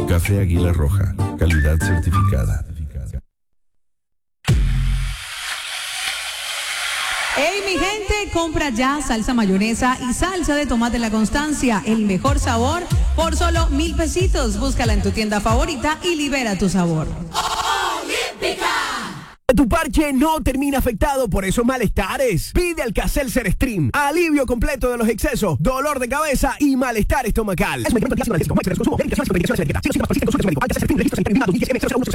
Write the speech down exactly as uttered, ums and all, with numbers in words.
Café Águila Roja, calidad certificada. Hey, mi gente, compra ya salsa mayonesa y salsa de tomate La Constancia, el mejor sabor por solo mil pesitos. Búscala en tu tienda favorita y libera tu sabor. ¡Olímpica! Tu parche no termina afectado por esos malestares. Pide Alka-Seltzer Stream. Alivio completo de los excesos, dolor de cabeza y malestar estomacal. Es un medicamento de consumo.